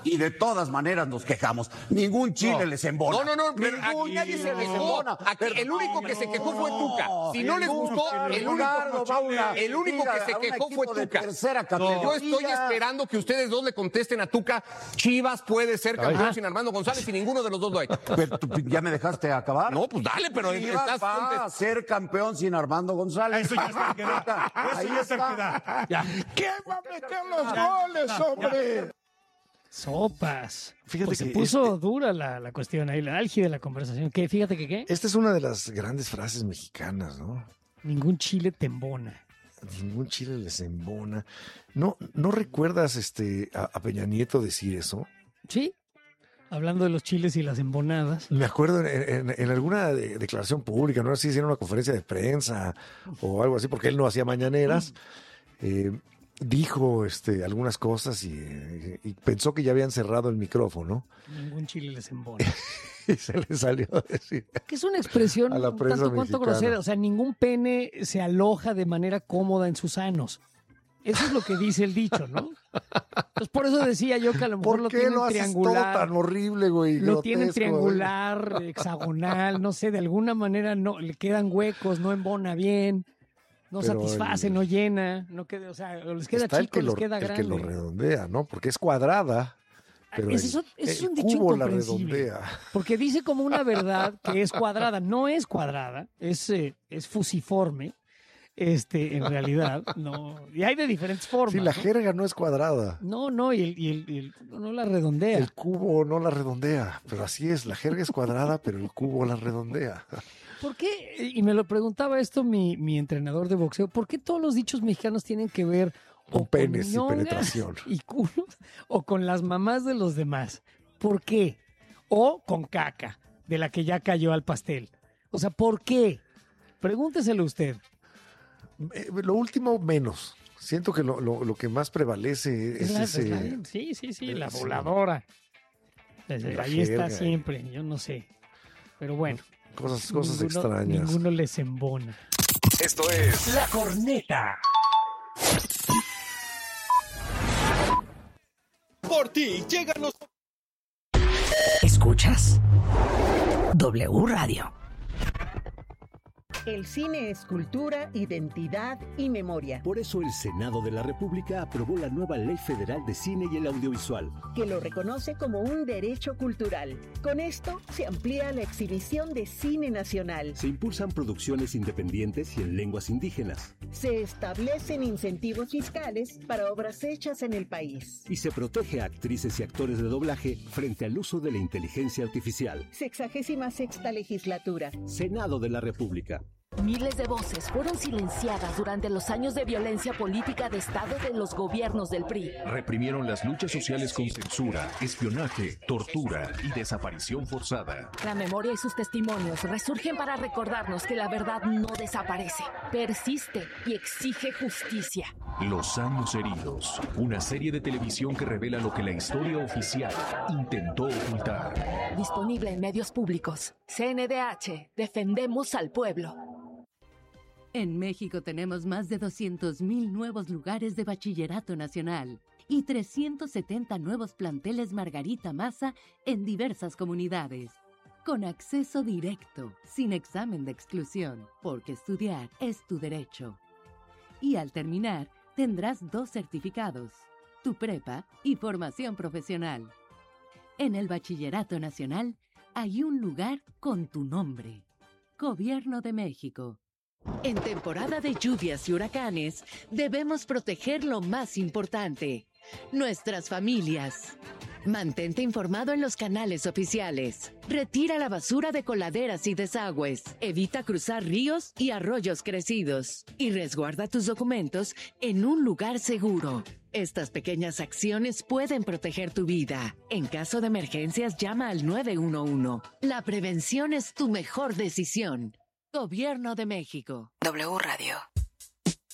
y de todas maneras nos quejamos. Ningún chile les embona. No, pero Ningún aquí nadie se les chile embona. Aquí el único que se quejó fue Tuca. Si no les gustó, el único que se quejó fue Tuca. Yo estoy esperando que ustedes dos le contesten a Tuca. Chivas puede ser campeón sin Armando González y ninguno de los dos lo ha hecho. Pero, ¿ya me dejaste acabar? No, pues dale, pero Chivas va a ser campeón sin Armando González. Eso ya está quedado. Ahí está. ¿Quién va a meter los goles, hombre? Sopas. Fíjate pues que se puso dura la cuestión ahí, la álgida de la conversación. Que fíjate que ¿qué? Esta es una de las grandes frases mexicanas, ¿no? Ningún chile te embona. Ningún chile les embona. ¿No recuerdas a Peña Nieto decir eso? Sí. Hablando de los chiles y las embonadas. Me acuerdo en alguna declaración pública, no sé si era una conferencia de prensa o algo así, porque él no hacía mañaneras. Dijo algunas cosas y pensó que ya habían cerrado el micrófono. Ningún chile les embona. Y se le salió a decir. Que es una expresión a la prensa tanto cuanto mexicana. grosera. O sea, ningún pene se aloja de manera cómoda en sus anos. Eso es lo que dice el dicho, ¿no? Entonces, por eso decía yo que a lo mejor lo tienen triangular. Todo tan horrible, güey? Lo tienen triangular, hexagonal, no sé, de alguna manera no le quedan huecos, no embona bien. No pero satisface, no llena, no queda, o sea, les queda chico, les queda grande. El que lo redondea, ¿no? Porque es cuadrada, pero eso es un dicho cubo la incomprensible. redondea. Porque dice como una verdad que es cuadrada. No es cuadrada, es fusiforme. En realidad, no. Y hay de diferentes formas. Sí, la jerga no es cuadrada. No, y no la redondea. El cubo no la redondea, pero así es, la jerga es cuadrada, pero el cubo la redondea. ¿Por qué? Y me lo preguntaba esto mi entrenador de boxeo, ¿por qué todos los dichos mexicanos tienen que ver con penes y penetración y culos o con las mamás de los demás? ¿Por qué? O con caca, de la que ya cayó al pastel. O sea, ¿por qué? Pregúnteselo usted. Lo último menos. Siento que lo que más prevalece es ese... Sí, la voladora. Ahí está siempre, yo no sé. Pero bueno. Cosas extrañas. Ninguno les embona. Esto es La Corneta. Por ti, llegan los... ¿Escuchas? W Radio. El cine es cultura, identidad y memoria. Por eso el Senado de la República aprobó la nueva Ley Federal de Cine y el Audiovisual, que lo reconoce como un derecho cultural. Con esto se amplía la exhibición de cine nacional. Se impulsan producciones independientes y en lenguas indígenas. Se establecen incentivos fiscales para obras hechas en el país. Y se protege a actrices y actores de doblaje frente al uso de la inteligencia artificial. 66ª legislatura. Senado de la República. Miles de voces fueron silenciadas durante los años de violencia política de Estado de los gobiernos del PRI. Reprimieron las luchas sociales con censura, espionaje, tortura y desaparición forzada. La memoria y sus testimonios resurgen para recordarnos que la verdad no desaparece, persiste y exige justicia. Los años heridos, una serie de televisión que revela lo que la historia oficial intentó ocultar. Disponible en medios públicos. CNDH, defendemos al pueblo. En México tenemos más de 200,000 nuevos lugares de bachillerato nacional y 370 nuevos planteles Margarita Maza en diversas comunidades. Con acceso directo, sin examen de exclusión, porque estudiar es tu derecho. Y al terminar, tendrás 2 certificados, tu prepa y formación profesional. En el Bachillerato Nacional hay un lugar con tu nombre. Gobierno de México. En temporada de lluvias y huracanes, debemos proteger lo más importante, nuestras familias. Mantente informado en los canales oficiales. Retira la basura de coladeras y desagües. Evita cruzar ríos y arroyos crecidos. Y resguarda tus documentos en un lugar seguro. Estas pequeñas acciones pueden proteger tu vida. En caso de emergencias, llama al 911. La prevención es tu mejor decisión. Gobierno de México. W Radio.